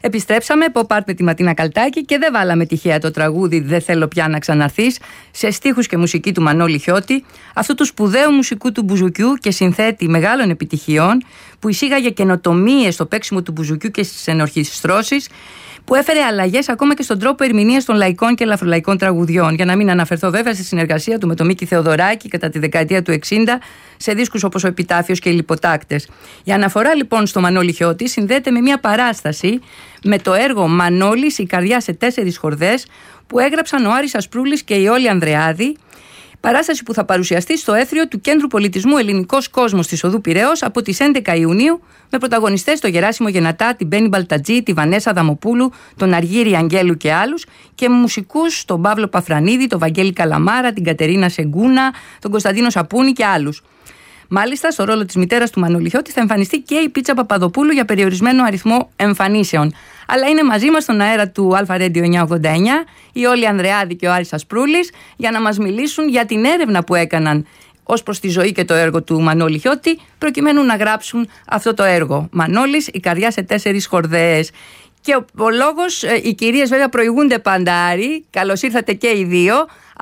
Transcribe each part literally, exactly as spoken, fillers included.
Επιστρέψαμε, pop art με τη Ματίνα Καλτάκη και δεν βάλαμε τυχαία το τραγούδι «Δεν θέλω πια να ξαναρθείς» σε στίχους και μουσική του Μανώλη Χιώτη, αυτού του σπουδαίου μουσικού του μπουζουκιού και συνθέτη μεγάλων επιτυχιών, που εισήγαγε καινοτομίες στο παίξιμο του μπουζουκιού και στις ενορχιστρώσεις, που έφερε αλλαγές ακόμα και στον τρόπο ερμηνείας των λαϊκών και ελαφρολαϊκών τραγουδιών. Για να μην αναφερθώ βέβαια στη συνεργασία του με τον Μίκη Θεοδωράκη κατά τη δεκαετία του εξήντα σε δίσκους όπως ο Επιτάφιος και οι Λιποτάκτες. Η αναφορά λοιπόν στο Μανώλη Χιώτη συνδέεται με μια παράσταση με το έργο «Μανώλης, η καρδιά σε τέσσερις χορδές» που έγραψαν ο Άρης Ασπρούλης και η Όλη Ανδρεάδη. Παράσταση που θα παρουσιαστεί στο έθριο του Κέντρου Πολιτισμού Ελληνικός Κόσμος της Οδού Πειραιώς από τις έντεκα Ιουνίου, με πρωταγωνιστές τον Γεράσιμο Γενατά, την Μπέννη Μπαλτατζή, τη Βανέσα Δαμοπούλου, τον Αργύρη Αγγέλου και άλλους, και μουσικούς τον Παύλο Παφρανίδη, τον Βαγγέλη Καλαμάρα, την Κατερίνα Σεγκούνα, τον Κωνσταντίνο Σαπούνη και άλλους. Μάλιστα, στο ρόλο της μητέρας του Μανώλη Χιώτη θα εμφανιστεί και η Πίτσα Παπαδοπούλου για περιορισμένο αριθμό εμφανίσεων. Αλλά είναι μαζί μας στον αέρα του Αλφα Radio εννιακόσια ογδόντα εννιά η Όλη Ανδρεάδη και ο Άρης Ασπρούλης για να μας μιλήσουν για την έρευνα που έκαναν ως προς τη ζωή και το έργο του Μανώλη Χιώτη, προκειμένου να γράψουν αυτό το έργο. Μανώλης, η καρδιά σε τέσσερις χορδές. Και ο, ο λόγος, οι κυρίες βέβαια προηγούνται πάντα, Άρη. Καλώς ήρθατε και οι δύο.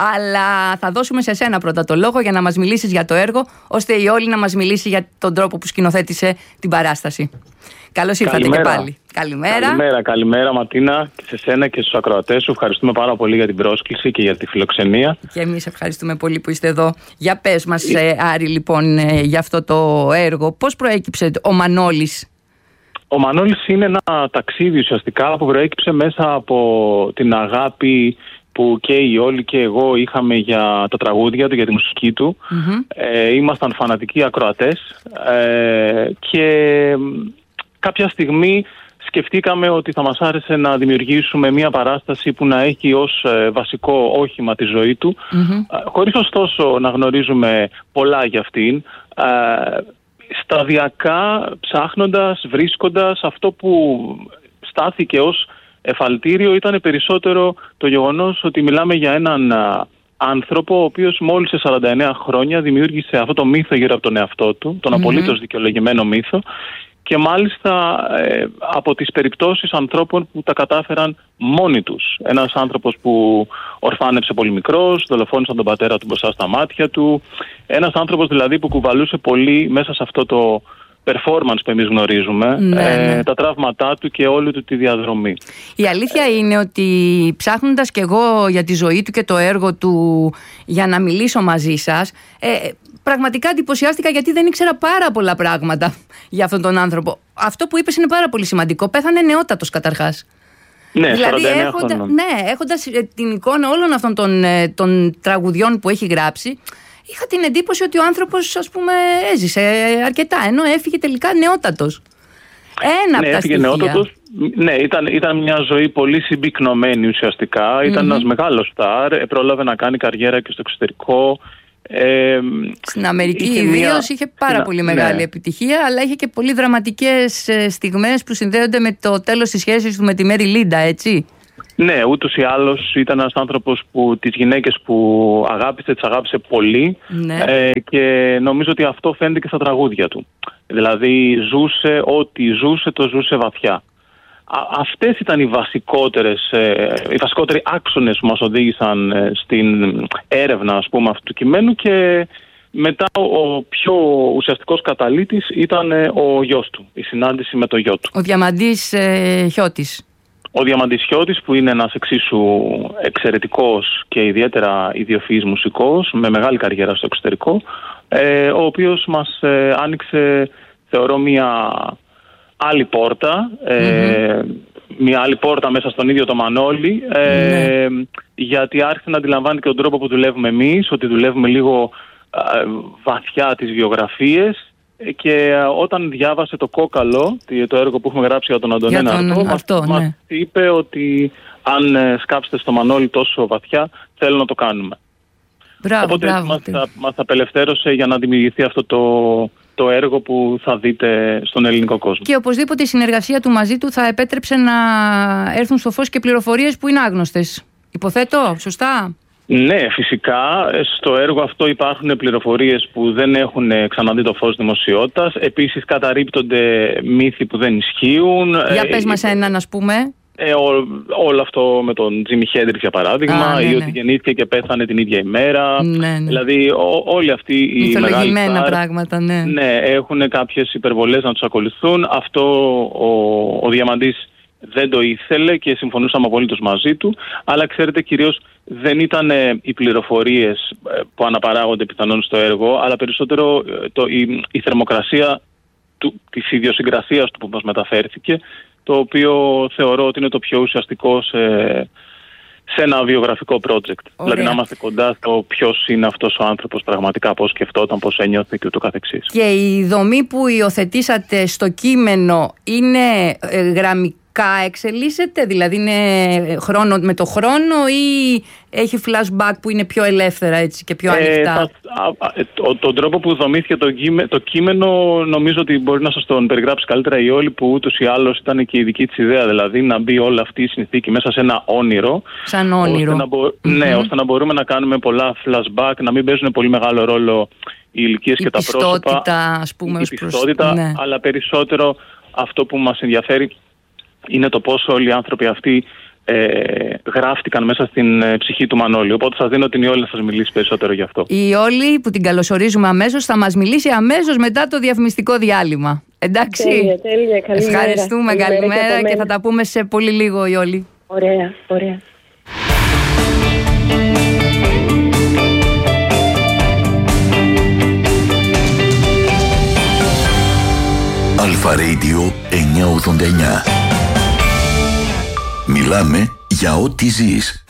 Αλλά θα δώσουμε σε σένα πρώτα το λόγο για να μας μιλήσεις για το έργο, ώστε η Όλη να μας μιλήσει για τον τρόπο που σκηνοθέτησε την παράσταση. Καλώς ήρθατε. Καλημέρα. Και πάλι. Καλημέρα. Καλημέρα, καλημέρα Ματίνα, και σε σένα και στους ακροατές σου. Ευχαριστούμε πάρα πολύ για την πρόσκληση και για τη φιλοξενία. Και εμείς ευχαριστούμε πολύ που είστε εδώ. Για πες μας, ε... Άρη, λοιπόν, ε, για αυτό το έργο. Πώς προέκυψε ο Μανώλης? Ο Μανώλης είναι ένα ταξίδι ουσιαστικά που προέκυψε μέσα από την αγάπη που και η Όλη και εγώ είχαμε για τα τραγούδια του, για τη μουσική του. Mm-hmm. Ε, ήμασταν φανατικοί ακροατές ε, και κάποια στιγμή σκεφτήκαμε ότι θα μας άρεσε να δημιουργήσουμε μια παράσταση που να έχει ως ε, βασικό όχημα τη ζωή του, mm-hmm. ε, χωρίς ωστόσο να γνωρίζουμε πολλά για αυτήν. Ε, σταδιακά ψάχνοντας, βρίσκοντας, αυτό που στάθηκε ως εφαλτήριο ήταν περισσότερο το γεγονός ότι μιλάμε για έναν α, άνθρωπο ο οποίος μόλις σε σαράντα εννέα χρόνια δημιούργησε αυτό το μύθο γύρω από τον εαυτό του, τον mm-hmm. απολύτως δικαιολογημένο μύθο, και μάλιστα ε, από τις περιπτώσεις ανθρώπων που τα κατάφεραν μόνοι τους. Ένας άνθρωπος που ορφάνεψε πολύ μικρός, δολοφόνησαν τον πατέρα του μπροστά στα μάτια του, ένας άνθρωπος δηλαδή που κουβαλούσε πολύ μέσα σε αυτό το performance που εμείς γνωρίζουμε, ναι, ε, ναι. τα τραύματά του και όλη του τη διαδρομή. Η αλήθεια είναι ότι ψάχνοντας και εγώ για τη ζωή του και το έργο του για να μιλήσω μαζί σας, ε, πραγματικά εντυπωσιάστηκα, γιατί δεν ήξερα πάρα πολλά πράγματα για αυτόν τον άνθρωπο. Αυτό που είπες είναι πάρα πολύ σημαντικό. Πέθανε νεότατος καταρχάς. Ναι, δηλαδή έχοντα, ναι, έχοντας την εικόνα όλων αυτών των, των τραγουδιών που έχει γράψει, είχα την εντύπωση ότι ο άνθρωπος, ας πούμε, έζησε αρκετά, ενώ έφυγε τελικά νεότατος. Ένα ναι, από τα έφυγε στοιχεία. νεότατος. Ναι, ήταν, ήταν μια ζωή πολύ συμπυκνωμένη ουσιαστικά. Mm-hmm. Ήταν ένας μεγάλος στάρ, πρόλαβε να κάνει καριέρα και στο εξωτερικό. Ε, Στην Αμερική ιδίως μια... είχε πάρα Στην... πολύ μεγάλη ναι. επιτυχία, αλλά είχε και πολύ δραματικές στιγμές που συνδέονται με το τέλος της σχέσης του με τη Μέρι Λίντα, έτσι. Ναι, ούτως ή άλλως ήταν ένας άνθρωπος που τις γυναίκες που αγάπησε, τις αγάπησε πολύ, ναι. ε, και νομίζω ότι αυτό φαίνεται και στα τραγούδια του. Δηλαδή ζούσε ό,τι ζούσε, το ζούσε βαθιά. Α, αυτές ήταν οι βασικότερες, ε, οι βασικότεροι άξονες που μας οδήγησαν ε, στην έρευνα, ας πούμε, αυτού του κειμένου, και μετά ο πιο ουσιαστικός καταλύτης ήταν ε, ο γιος του, η συνάντηση με το γιο του. Ο Διαμαντής ε, Χιώτης. Ο Διαμαντής Χιώτης, που είναι ένας εξίσου εξαιρετικός και ιδιαίτερα ιδιοφυής μουσικός με μεγάλη καριέρα στο εξωτερικό, ε, ο οποίος μας ε, άνοιξε, θεωρώ, μια άλλη πόρτα, ε, mm-hmm. μια άλλη πόρτα μέσα στον ίδιο το Μανώλη, ε, mm-hmm. γιατί άρχισε να αντιλαμβάνει και τον τρόπο που δουλεύουμε εμείς, ότι δουλεύουμε λίγο ε, βαθιά τις βιογραφίες. Και όταν διάβασε το Κόκαλο, το έργο που έχουμε γράψει για τον Αντωνένα Αρτό, μας, ναι. μας είπε ότι αν σκάψετε στο Μανώλη τόσο βαθιά, θέλω να το κάνουμε. Μπράβο, Οπότε μπράβο, μας, μας απελευθέρωσε για να δημιουργηθεί αυτό το, το έργο που θα δείτε στον ελληνικό κόσμο. Και οπωσδήποτε η συνεργασία του μαζί του θα επέτρεψε να έρθουν στο φως και πληροφορίες που είναι άγνωστες. Υποθέτω, σωστά? Ναι, φυσικά. Στο έργο αυτό υπάρχουν πληροφορίες που δεν έχουν ξαναδεί το φως δημοσιότητας. Επίσης καταρρίπτονται μύθοι που δεν ισχύουν. Για πες μας έναν, ας πούμε. Ε, ό, όλο αυτό με τον Τζίμι Χέντριξ για παράδειγμα, Α, ναι, ή ναι. ότι γεννήθηκε και πέθανε την ίδια ημέρα. Ναι, ναι. Δηλαδή ό, όλοι αυτοί οι μεγάλοι στάρ, πράγματα, ναι. ναι, έχουν κάποιες υπερβολές να τους ακολουθούν. Αυτό ο, ο Διαμαντής δεν το ήθελε και συμφωνούσαμε απολύτως μαζί του. Αλλά ξέρετε, κυρίως δεν ήταν οι πληροφορίες που αναπαράγονται πιθανόν στο έργο, αλλά περισσότερο το, η, η θερμοκρασία του, της ιδιοσυγκρασίας του που μας μεταφέρθηκε, το οποίο θεωρώ ότι είναι το πιο ουσιαστικό σε, σε ένα βιογραφικό project. Ωραία. Δηλαδή να είμαστε κοντά στο ποιος είναι αυτός ο άνθρωπος πραγματικά, πώς σκεφτόταν, πώς ένιωθε και ούτω καθεξής. Και η δομή που υιοθετήσατε στο κείμενο είναι ε, γραμμικά εξελίσσεται, δηλαδή είναι χρόνο με το χρόνο ή έχει flashback που είναι πιο ελεύθερα έτσι και πιο ανοιχτά? Ε, το, τον τρόπο που δομήθηκε το, το κείμενο νομίζω ότι μπορεί να σας τον περιγράψει καλύτερα η Όλη, που ούτως ή άλλως ήταν και η δική της ιδέα, δηλαδή να μπει όλη αυτή η συνθήκη μέσα σε ένα όνειρο. Σαν όνειρο. Ώστε να μπο... mm-hmm. Ναι, ώστε να μπορούμε να κάνουμε πολλά flashback, να μην παίζουν πολύ μεγάλο ρόλο οι ηλικίες και τα πρόσωπα. Ας πούμε, η πιστότητα, προς... ναι. Αλλά περισσότερο αυτό που μας ενδιαφέρει είναι το πόσο όλοι οι άνθρωποι αυτοί ε, γράφτηκαν μέσα στην ε, ψυχή του Μανώλη. Οπότε σας δίνω την Ιόλη να σας μιλήσει περισσότερο γι' αυτό. Η Ιόλη, που την καλωσορίζουμε αμέσως, θα μας μιλήσει αμέσως μετά το διαφημιστικό διάλειμμα. Εντάξει. Τέλεια, τέλεια. Καλημέρα. Ευχαριστούμε. Καλημέρα, καλημέρα και, και θα τα πούμε σε πολύ λίγο, Ιόλη. Ωραία, ωραία. Αλφα Radio εννιακόσια ογδόντα εννιά. Μιλάμε για ό,τι ζεις.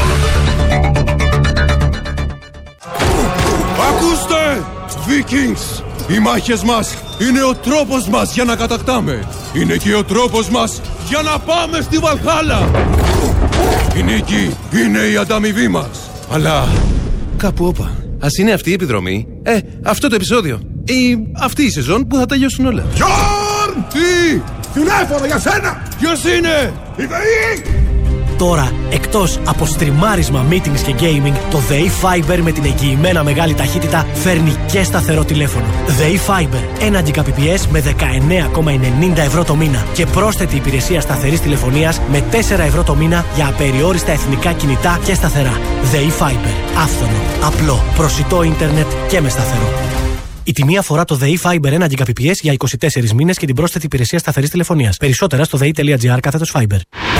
Ακούστε! Vikings! Οι μάχες μας είναι ο τρόπος μας για να κατακτάμε. Είναι και ο τρόπος μας για να πάμε στη Βαλχάλα. Η νίκη είναι η ανταμοιβή μας. Αλλά κάπου όπα. Ας είναι αυτή η επιδρομή, ε, αυτό το επεισόδιο ή αυτή η σεζόν που θα τελειώσουν όλα. Γιόρν! Τι! Τηλέφωνο για σένα! Ποιος είναι? Η ΔΕΗ! Τώρα, εκτός από στριμάρισμα, meetings και gaming, το ΔΕΗ Fiber με την εγγυημένα μεγάλη ταχύτητα φέρνει και σταθερό τηλέφωνο. ΔΕΗ Fiber, ένα Gbps με δεκαεννέα κόμμα ενενήντα ευρώ το μήνα και πρόσθετη υπηρεσία σταθερής τηλεφωνίας με τέσσερα ευρώ το μήνα για απεριόριστα εθνικά κινητά και σταθερά. ΔΕΗ Fiber, άφθονο, απλό, προσιτό ίντερνετ και με σταθερό. Η τιμή αφορά το ΔΕΗ Fiber ένα Gbps για είκοσι τέσσερις μήνες και την πρόσθετη υπηρεσία σταθερής τηλεφωνίας. Περισσότερα στο δei.gr κάθετος Fiber.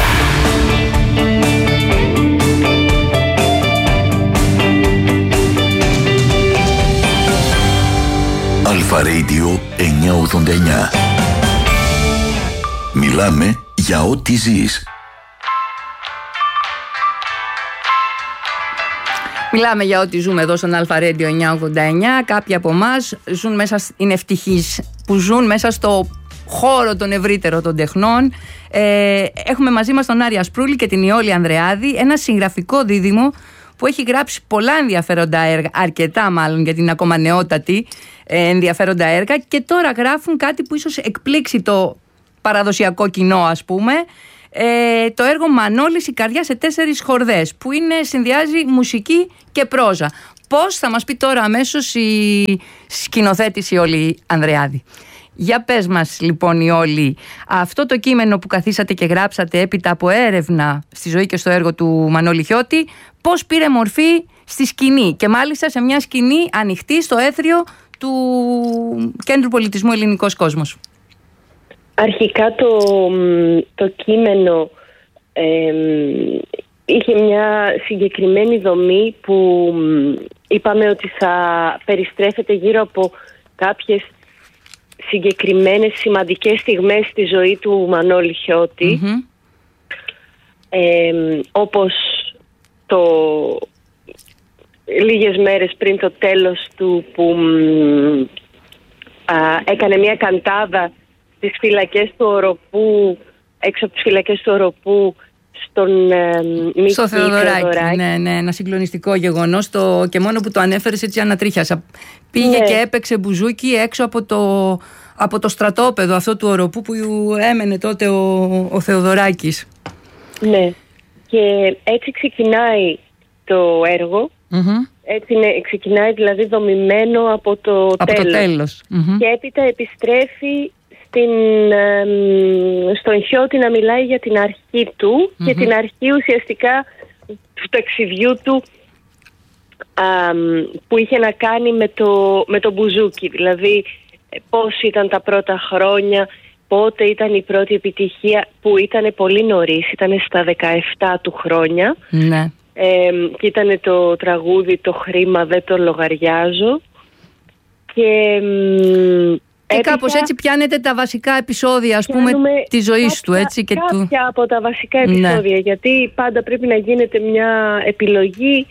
Αλφα Radio εννιακόσια ογδόντα εννιά. Μιλάμε για ό,τι ζεις. Μιλάμε για ό,τι ζούμε εδώ στον Αλφα Radio εννιακόσια ογδόντα εννιά. Κάποιοι από εμάς ζουν μέσα, είναι ευτυχείς που ζουν μέσα στο χώρο τον ευρύτερο των τεχνών. Ε, έχουμε μαζί μας τον Άρη Ασπρούλη και την Ιόλη Ανδρεάδη, ένα συγγραφικό δίδυμο που έχει γράψει πολλά ενδιαφέροντα έργα, αρκετά μάλλον για την ακόμα νεότατη ε, ενδιαφέροντα έργα, και τώρα γράφουν κάτι που ίσως εκπλήξει το παραδοσιακό κοινό, ας πούμε. Ε, το έργο Μανώλης, η καρδιά σε τέσσερις χορδές, που είναι, συνδυάζει μουσική και πρόζα. Πώς, θα μας πει τώρα αμέσως η σκηνοθέτης Ιόλη Ανδρεάδη. Για πες μας λοιπόν, Ιόλη, αυτό το κείμενο που καθίσατε και γράψατε έπειτα από έρευνα στη ζωή και στο έργο του Μανώλη Χιώτη, πώς πήρε μορφή στη σκηνή, και μάλιστα σε μια σκηνή ανοιχτή στο έθριο του Κέντρου Πολιτισμού Ελληνικός Κόσμος? Αρχικά το, το κείμενο ε, είχε μια συγκεκριμένη δομή που είπαμε ότι θα περιστρέφεται γύρω από κάποιες συγκεκριμένες σημαντικές στιγμές στη ζωή του Μανώλη Χιώτη, mm-hmm. ε, όπως το λίγες μέρες πριν το τέλος του που α, έκανε μια καντάδα στις φυλακές του Οροπού, έξω από τις φυλακές του Οροπού, στον ε, Μίκη στο Θεοδωράκη. Ναι, ναι, ένα συγκλονιστικό γεγονός, το, και μόνο που το ανέφερες έτσι ανατρίχιασα. Πήγε ναι. και έπαιξε μπουζούκι έξω από το, από το στρατόπεδο αυτό του Οροπού που έμενε τότε ο, ο Θεοδωράκης. Ναι, και έτσι ξεκινάει το το έργο. Mm-hmm. Έτσι είναι, ξεκινάει δηλαδή δομημένο από το από τέλος. Το τέλος. Mm-hmm. Και έπειτα επιστρέφει στην, ε, στον Χιώτη να μιλάει για την αρχή του mm-hmm. και την αρχή ουσιαστικά του ταξιδιού του α, που είχε να κάνει με το, με το μπουζούκι. Δηλαδή πώς ήταν τα πρώτα χρόνια, πότε ήταν η πρώτη επιτυχία, που ήταν πολύ νωρίς, ήταν στα δεκαεπτά του χρόνια. Ναι. Ε, και ήταν το τραγούδι «Το χρήμα δεν το λογαριάζω». Και, και έπειτα, κάπως έτσι πιάνετε τα βασικά επεισόδια, ας πούμε, της ζωής κάποια, του, έτσι. Και κάποια του... από τα βασικά επεισόδια, ναι. Γιατί πάντα πρέπει να γίνεται μια επιλογή,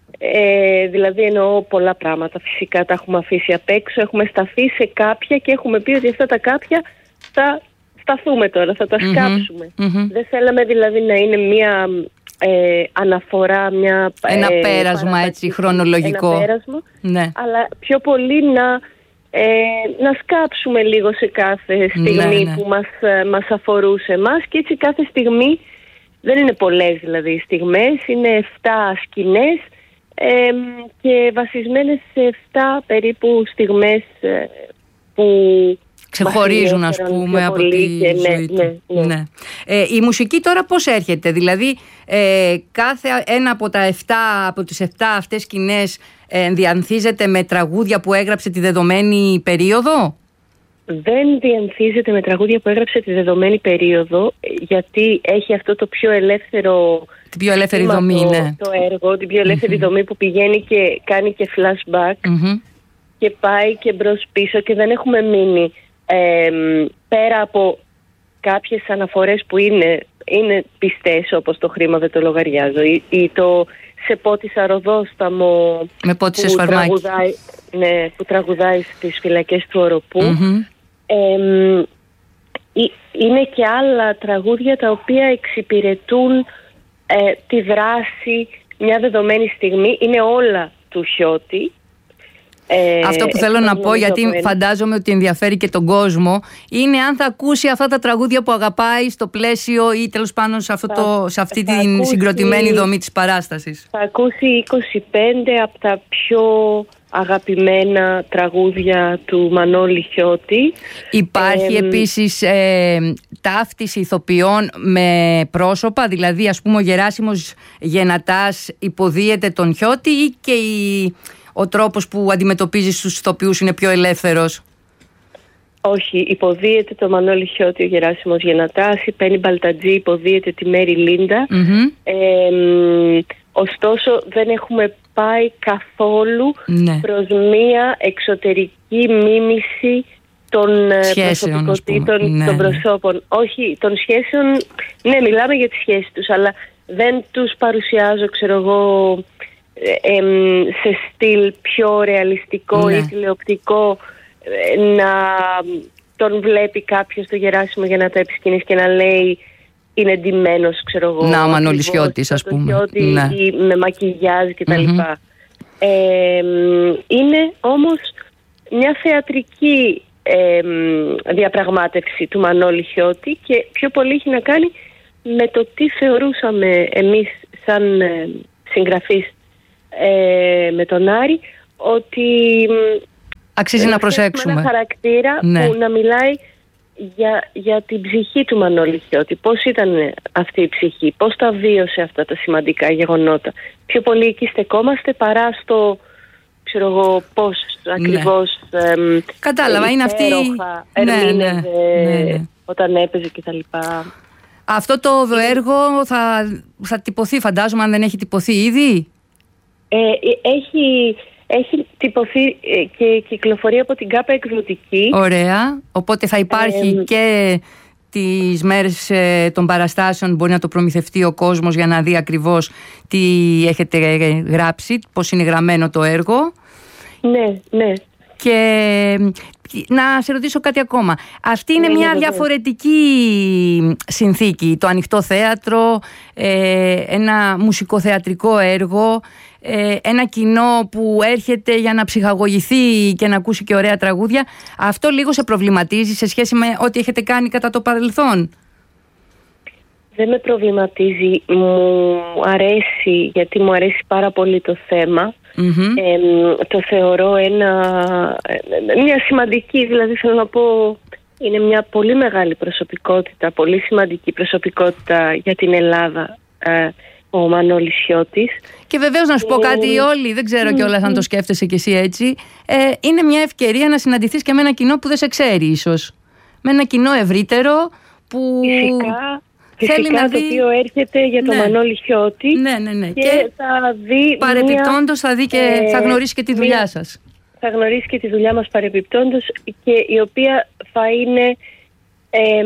ε, δηλαδή εννοώ πολλά πράγματα. Φυσικά τα έχουμε αφήσει απ' έξω, έχουμε σταθεί σε κάποια και έχουμε πει ότι αυτά τα κάποια θα σταθούμε τώρα, θα τα mm-hmm. σκάψουμε. Mm-hmm. Δεν θέλαμε δηλαδή να είναι μια... Ε, αναφορά, μια, ένα ε, πέρασμα έτσι χρονολογικό, ένα πέρασμα, ναι. Αλλά πιο πολύ να, ε, να σκάψουμε λίγο σε κάθε στιγμή, ναι, ναι. που μας, μας αφορούσε εμάς, και έτσι κάθε στιγμή, δεν είναι πολλές δηλαδή στιγμές, είναι εφτά σκηνές ε, και βασισμένες σε εφτά περίπου στιγμές ε, που ξεχωρίζουν, ας πούμε, από τη και, ζωή ναι, του. Ναι, ναι. Ναι. Ε, η μουσική τώρα πώς έρχεται? Δηλαδή ε, κάθε ένα από, τα εφτά, από τις εφτά αυτές σκηνές ε, διανθίζεται με τραγούδια που έγραψε τη δεδομένη περίοδο? Δεν διανθίζεται με τραγούδια που έγραψε τη δεδομένη περίοδο, γιατί έχει αυτό το πιο ελεύθερο... Την πιο ελεύθερη δομή, το, ναι. Το έργο, την πιο ελεύθερη mm-hmm. δομή που πηγαίνει και κάνει και flashback mm-hmm. και πάει και μπρος πίσω, και δεν έχουμε μείνει ε, πέρα από κάποιες αναφορές που είναι, είναι πιστές, όπως το χρήμα δεν το λογαριάζω, ή, ή το σε πότισα ροδόσταμο με πότισες φαρμάκι, τραγουδάει, ναι, που τραγουδάει στις φυλακές του Οροπού. Mm-hmm. Ε, είναι και άλλα τραγούδια τα οποία εξυπηρετούν ε, τη δράση μια δεδομένη στιγμή. Είναι όλα του Χιώτη. Ε, Αυτό που θέλω να πω, γιατί φαντάζομαι ότι ενδιαφέρει και τον κόσμο, είναι αν θα ακούσει αυτά τα τραγούδια που αγαπάει στο πλαίσιο ή τέλος πάντων σε, αυτό θα, το, σε αυτή την ακούσει, συγκροτημένη δομή της παράστασης. Θα ακούσει είκοσι πέντε από τα πιο αγαπημένα τραγούδια του Μανώλη Χιώτη. Υπάρχει ε, επίσης ε, ταύτιση ηθοποιών με πρόσωπα, δηλαδή ας πούμε ο Γεράσιμος Γενατάς υποδίεται τον Χιώτη, ή και η... ο τρόπος που αντιμετωπίζεις τους ηθοποιούς είναι πιο ελεύθερος? Όχι, υποδίεται το Μανώλη Χιώτη ο Γεράσιμος Γενατάς, η Πέννη Μπαλτατζή υποδίεται τη Μέρη Λίντα. Mm-hmm. Ε, ωστόσο δεν έχουμε πάει καθόλου ναι. προς μία εξωτερική μίμηση των σχέσεων, προσωπικότητων ναι, των προσώπων. Ναι. Όχι, των σχέσεων, ναι, μιλάμε για τις σχέσεις τους, αλλά δεν τους παρουσιάζω, ξέρω εγώ, Ε, ε, σε στυλ πιο ρεαλιστικό ναι. ή τηλεοπτικό, ε, να τον βλέπει κάποιος το Γεράσιμο για να τα επισκηνείς και να λέει είναι ντυμένος, ξέρω εγώ, να, ο Μανώλης Χιώτης, ας πούμε, Χιώτη, ναι. ή με μακιγιάζ και τα mm-hmm. λοιπά. Ε, είναι όμως μια θεατρική ε, διαπραγμάτευση του Μανώλη Χιώτη, και πιο πολύ έχει να κάνει με το τι θεωρούσαμε εμείς σαν ε, συγγραφείς Ε, με τον Άρη, ότι αξίζει να προσέξουμε ένα χαρακτήρα ναι. που να μιλάει για, για την ψυχή του Μανώλη Χιώτη. Πώς ήταν αυτή η ψυχή, πώς τα βίωσε αυτά τα σημαντικά γεγονότα. Πιο πολύ εκεί στεκόμαστε παρά στο, ξέρω εγώ, πώς ναι. ακριβώς εμ, κατάλαβα, είναι αυτή ερμήνευε ναι, ναι, ναι, ναι. όταν έπαιζε κτλ. Αυτό το έργο θα, θα τυπωθεί, φαντάζομαι, αν δεν έχει τυπωθεί ήδη. Ε, έχει, έχει τυπωθεί και κυκλοφορεί από την ΚΑΠΑ Εκδοτική. Ωραία. Οπότε θα υπάρχει ε, και τις μέρες ε, των παραστάσεων, μπορεί να το προμηθευτεί ο κόσμος για να δει ακριβώς τι έχετε γράψει, πώς είναι γραμμένο το έργο. Ναι, ναι. Και να σε ρωτήσω κάτι ακόμα. Αυτή είναι ναι, μια ναι, διαφορετική συνθήκη, το ανοιχτό θέατρο, ε, ένα μουσικοθεατρικό έργο, ε, ένα κοινό που έρχεται για να ψυχαγωγηθεί και να ακούσει και ωραία τραγούδια. Αυτό λίγο σε προβληματίζει σε σχέση με ό,τι έχετε κάνει κατά το παρελθόν? δεν με προβληματίζει, μου αρέσει, γιατί μου αρέσει πάρα πολύ το θέμα. Mm-hmm. Ε, το θεωρώ ένα, μια σημαντική, δηλαδή θέλω να πω, είναι μια πολύ μεγάλη προσωπικότητα, πολύ σημαντική προσωπικότητα για την Ελλάδα, ε, ο Μανώλης Χιώτης. Και βεβαίως να σου πω κάτι, όλοι, δεν ξέρω κιόλας αν το σκέφτεσαι κι εσύ έτσι, ε, είναι μια ευκαιρία να συναντηθείς και με ένα κοινό που δεν σε ξέρει ίσως. Με ένα κοινό ευρύτερο που φυσικά, θέλει φυσικά να το δει... οποίο έρχεται για τον ναι. Μανώλη Χιώτη. Ναι, ναι, ναι. Και, και θα δει παρεπιπτόντως θα δει και ε, θα γνωρίσει και τη δουλειά μία, σας. Θα γνωρίσει και τη δουλειά μας παρεπιπτόντως, και η οποία θα είναι ε,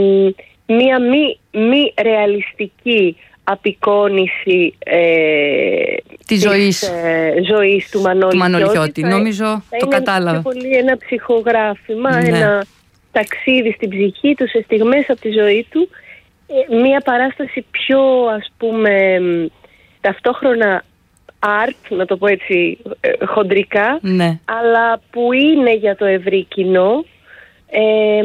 μία μη, μη ρεαλιστική απεικόνιση ε, της ζωής, ε, ζωής του Μανώλη, του Μανώλη Χιώτη. Χιώτη. Θα, Νομίζω θα το είναι κατάλαβα. πιο πολύ ένα ψυχογράφημα, ναι. ένα ταξίδι στην ψυχή του, σε στιγμές από τη ζωή του, ε, μία παράσταση πιο, ας πούμε, ταυτόχρονα art, να το πω έτσι ε, χοντρικά, ναι. αλλά που είναι για το ευρύ κοινό, ε,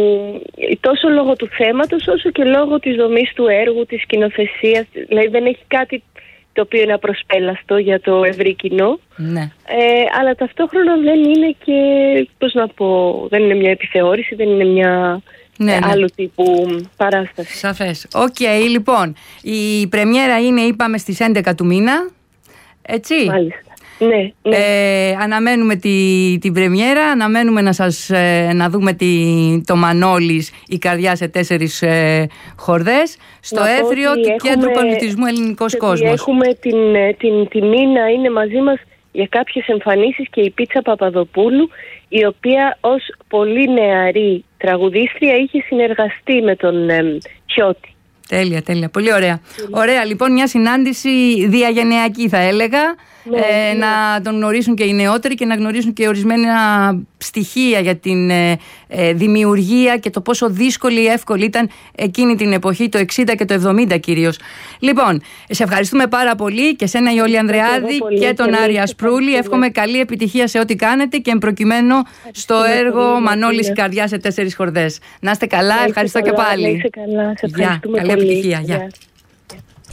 τόσο λόγω του θέματος όσο και λόγω της δομής του έργου, της σκηνοθεσίας. Δηλαδή δεν έχει κάτι το οποίο είναι απροσπέλαστο για το ευρύ κοινό, ναι. ε, αλλά ταυτόχρονα δεν είναι και, πώς να πω, δεν είναι μια επιθεώρηση, δεν είναι μια ναι, ε, ναι. άλλου τύπου παράσταση. Σαφές. Οκ, okay, λοιπόν, η πρεμιέρα είναι, είπαμε, στις έντεκα του μήνα, έτσι. Μάλιστα. Ναι, ναι. Ε, αναμένουμε τη, την πρεμιέρα, αναμένουμε να σας ε, να δούμε τη, το Μανώλης, η καρδιά σε τέσσερις ε, χορδές, στο να έθριο του έχουμε, Κέντρου Πολιτισμού Ελληνικός Κόσμος. Έχουμε την, την τιμή να είναι μαζί μας για κάποιες εμφανίσεις και η Πίτσα Παπαδοπούλου, η οποία ως πολύ νεαρή τραγουδίστρια είχε συνεργαστεί με τον ε, Χιώτη. Τέλεια, τέλεια. Πολύ ωραία. Ωραία, λοιπόν, μια συνάντηση διαγενειακή θα έλεγα. Ναι, ε, ναι. Να τον γνωρίσουν και οι νεότεροι και να γνωρίσουν και ορισμένα στοιχεία για την ε, ε, δημιουργία και το πόσο δύσκολη ή εύκολη ήταν εκείνη την εποχή, το εξήντα και το εβδομήντα κυρίως. Λοιπόν, σε ευχαριστούμε πάρα πολύ και σένα, Ιόλη Ανδρεάδη, και τον Άρη Ασπρούλη. Εύχομαι καλή επιτυχία σε ό,τι κάνετε και εμπροκειμένου στο έργο Μανώλης, η καρδιά σε τέσσερις χορδές. Να είστε καλά, ευχαριστώ και πάλι. Να είστε καλά, σε ευχαριστούμε Γεια, καλή πολύ. επιτυχία. Γεια.